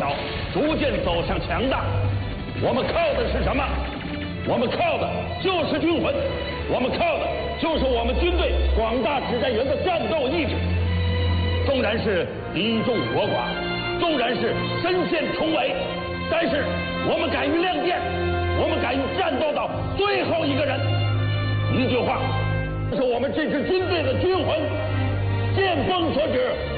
小，逐渐走向强大。我们靠的是什么？我们靠的就是军魂，我们靠的就是我们军队广大指战员的战斗意志。纵然是敌众我寡，纵然是身陷重围，但是我们敢于亮剑，我们敢于战斗到最后一个人。一句话，这是我们这支军队的军魂。见风所指，